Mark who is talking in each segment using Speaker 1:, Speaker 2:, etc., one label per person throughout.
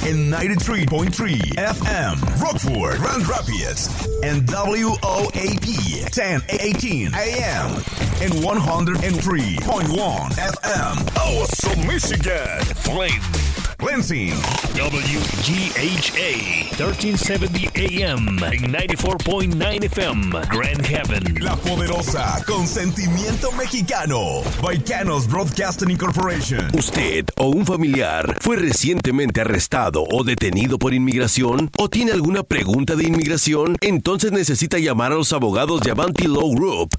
Speaker 1: en 93.3 FM, Rockford, Grand Rapids, and WOAP 1018 AM and 103.1 FM, Awesome Michigan, Flint, Lansing,
Speaker 2: WGHA 1370 AM en 94.9 FM, Grand Haven,
Speaker 1: La Poderosa, con sentimiento mexicano, Baicanos Broadcasting Incorporation.
Speaker 3: ¿Usted o un familiar fue recientemente arrestado o detenido por inmigración? ¿O tiene alguna pregunta de inmigración? Entonces necesita llamar a los abogados de Avanti Law Group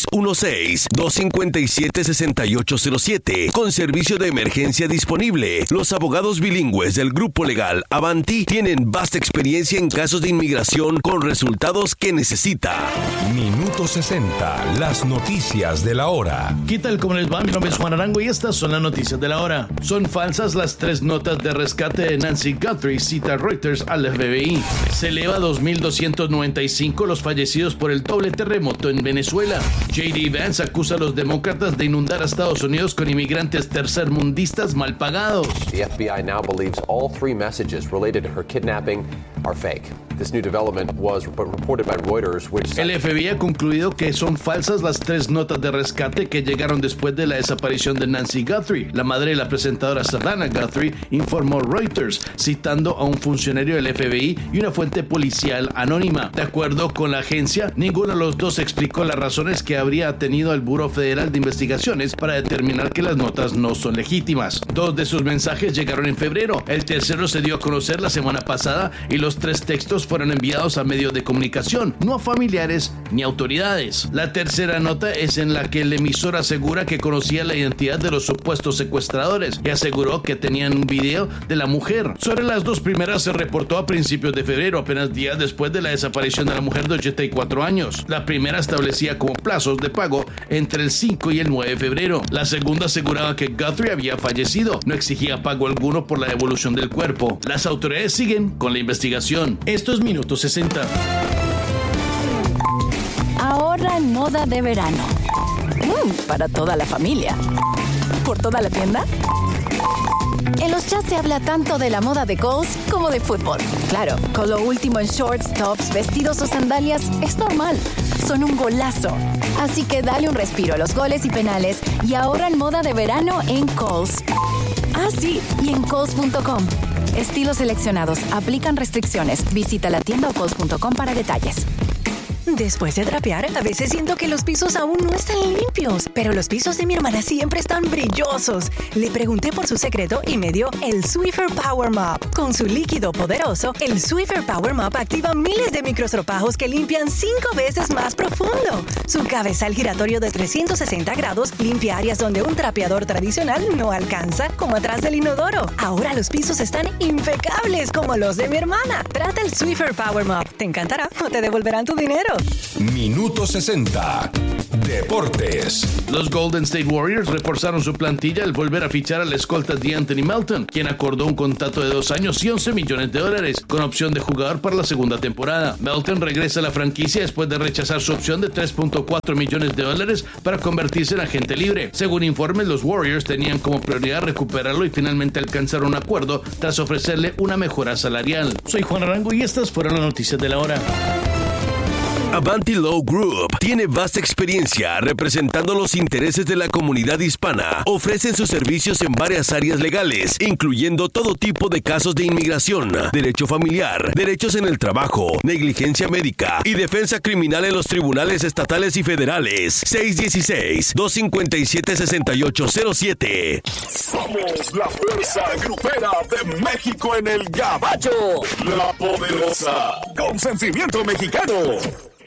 Speaker 3: 616-257-6807 con servicio de emergencia disponible. Los abogados bilingües del grupo legal Avanti tienen vasta experiencia en casos de inmigración con resultados que necesita.
Speaker 4: Minuto 60, las noticias de la hora.
Speaker 5: ¿Qué tal? ¿Cómo les va? Mi nombre es Juan Arango y estas son las noticias de la hora. Son falsas las 3 notas de rescate de Nancy Guthrie, cita Reuters al FBI. Se eleva a 2.295 los fallecidos por el doble terremoto en Venezuela. J.D. Vance acusa a los demócratas de inundar a Estados Unidos con inmigrantes tercermundistas mal pagados.
Speaker 6: The FBI now believes all 3 messages related to her kidnapping are fake. This new development was reported by Reuters, which...
Speaker 5: El FBI ha concluido que son falsas las 3 notas de rescate que llegaron después de la desaparición de Nancy Guthrie. La madre de la presentadora Savannah Guthrie informó Reuters, citando a un funcionario del FBI y una fuente policial anónima. De acuerdo con la agencia, ninguno de los dos explicó las razones que habría tenido el Buró Federal de Investigaciones para determinar que las notas no son legítimas. 2 de sus mensajes llegaron en febrero, el tercero se dio a conocer la semana pasada y los 3 textos fueron enviados a medios de comunicación, no a familiares ni autoridades. La tercera nota es en la que el emisor asegura que conocía la identidad de los supuestos secuestradores y aseguró que tenían un video de la mujer. Sobre las 2 primeras se reportó a principios de febrero, apenas días después de la desaparición de la mujer de 84 años. La primera establecía como plazos de pago entre el 5 y el 9 de febrero. La segunda aseguraba que Guthrie había fallecido. No exigía pago alguno por la devolución del cuerpo. Las autoridades siguen con la investigación. Esto es Minuto 60.
Speaker 7: Ahorra en moda de verano. Para toda la familia. ¿Por toda la tienda? En los chats se habla tanto de la moda de Kohl's como de fútbol. Claro, con lo último en shorts, tops, vestidos o sandalias es normal. Son un golazo. Así que dale un respiro a los goles y penales y ahorra en moda de verano en Kohl's. Ah, sí, y en Kohls.com. Estilos seleccionados. Aplican restricciones. Visita la tienda o Kohls.com para detalles.
Speaker 8: Después de trapear, a veces siento que los pisos aún no están limpios, pero los pisos de mi hermana siempre están brillosos. Le pregunté por su secreto y me dio el Swiffer Power Mop. Con su líquido poderoso, el Swiffer Power Mop activa miles de microstropajos que limpian 5 veces más profundo. Su cabezal giratorio de 360 grados limpia áreas donde un trapeador tradicional no alcanza, como atrás del inodoro. Ahora los pisos están impecables como los de mi hermana. Trata el Swiffer Power Mop. Te encantará o te devolverán tu dinero.
Speaker 4: Minuto 60, deportes.
Speaker 5: Los Golden State Warriors reforzaron su plantilla al volver a fichar al escolta DeAnthony Melton, quien acordó un contrato de 2 años y $11 millones, con opción de jugador para la segunda temporada. Melton regresa a la franquicia después de rechazar su opción de $3.4 millones para convertirse en agente libre. Según informes, los Warriors tenían como prioridad recuperarlo y finalmente alcanzar un acuerdo tras ofrecerle una mejora salarial. Soy Juan Arango y estas fueron las noticias de la hora.
Speaker 3: Avanti Law Group tiene vasta experiencia representando los intereses de la comunidad hispana. Ofrecen sus servicios en varias áreas legales, incluyendo todo tipo de casos de inmigración, derecho familiar, derechos en el trabajo, negligencia médica y defensa criminal en los tribunales estatales y federales. 616-257-6807.
Speaker 1: Somos la fuerza grupera de México en el Gabacho. La Poderosa, con sentimiento mexicano.